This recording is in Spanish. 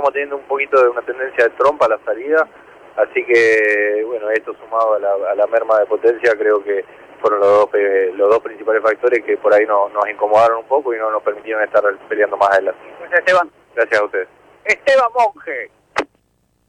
estamos teniendo un poquito de una tendencia de trompa a la salida, así que, bueno, esto sumado a la merma de potencia, creo que fueron los dos principales factores que por ahí nos incomodaron un poco y no nos permitieron estar peleando más adelante. Gracias, Esteban. Gracias a ustedes. Esteban Monge.